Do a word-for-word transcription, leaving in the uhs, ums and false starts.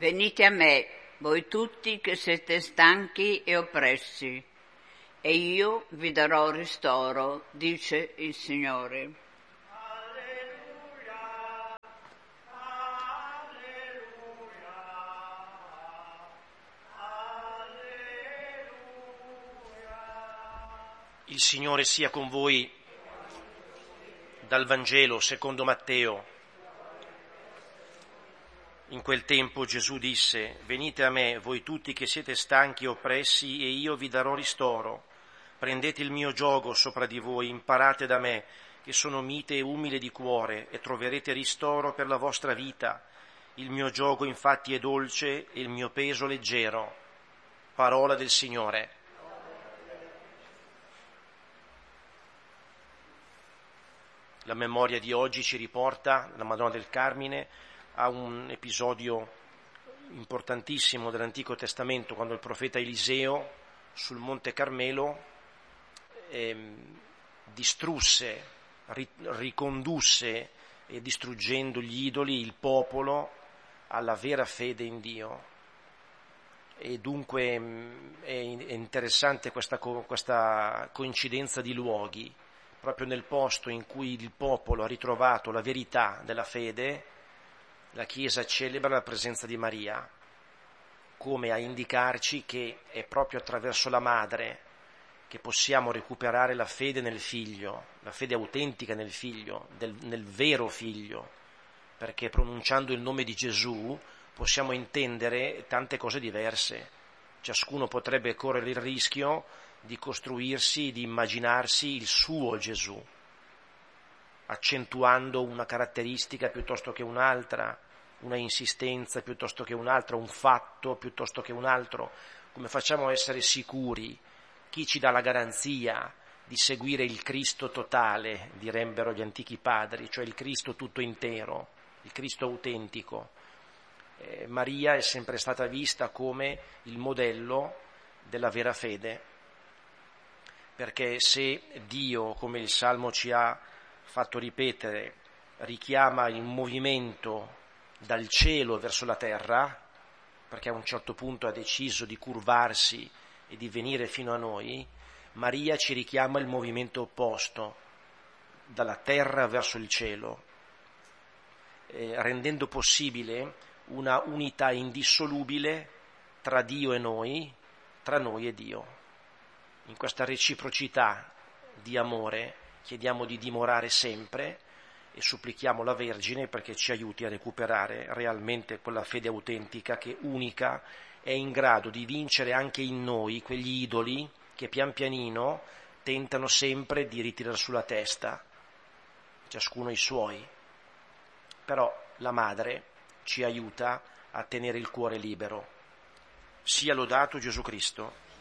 Venite a me, voi tutti che siete stanchi e oppressi, e io vi darò ristoro, dice il Signore. Il Signore sia con voi. Dal Vangelo secondo Matteo. In quel tempo Gesù disse: venite a me, voi tutti che siete stanchi e oppressi, e io vi darò ristoro. Prendete il mio giogo sopra di voi, imparate da me, che sono mite e umile di cuore, e troverete ristoro per la vostra vita. Il mio giogo infatti è dolce e il mio peso leggero. Parola del Signore. La memoria di oggi ci riporta, la Madonna del Carmine, a un episodio importantissimo dell'Antico Testamento, quando il profeta Eliseo sul Monte Carmelo eh, distrusse, ri, ricondusse e distruggendo gli idoli il popolo alla vera fede in Dio. E dunque mh, è interessante questa, questa coincidenza di luoghi. Proprio nel posto in cui il popolo ha ritrovato la verità della fede, la Chiesa celebra la presenza di Maria, come a indicarci che è proprio attraverso la Madre che possiamo recuperare la fede nel Figlio, la fede autentica nel Figlio, del, nel vero Figlio, perché pronunciando il nome di Gesù possiamo intendere tante cose diverse. Ciascuno potrebbe correre il rischio di costruirsi, di immaginarsi il suo Gesù, accentuando una caratteristica piuttosto che un'altra, una insistenza piuttosto che un'altra, un fatto piuttosto che un altro. Come facciamo a essere sicuri? Chi ci dà la garanzia di seguire il Cristo totale, direbbero gli antichi padri, cioè il Cristo tutto intero, il Cristo autentico? Eh, Maria è sempre stata vista come il modello della vera fede, perché se Dio, come il Salmo ci ha fatto ripetere, richiama il movimento dal cielo verso la terra, perché a un certo punto ha deciso di curvarsi e di venire fino a noi, Maria ci richiama il movimento opposto, dalla terra verso il cielo, eh, rendendo possibile una unità indissolubile tra Dio e noi, tra noi e Dio. In questa reciprocità di amore chiediamo di dimorare sempre e supplichiamo la Vergine perché ci aiuti a recuperare realmente quella fede autentica che unica è in grado di vincere anche in noi quegli idoli che pian pianino tentano sempre di ritirare sulla testa, ciascuno i suoi. Però la Madre ci aiuta a tenere il cuore libero. Sia lodato Gesù Cristo.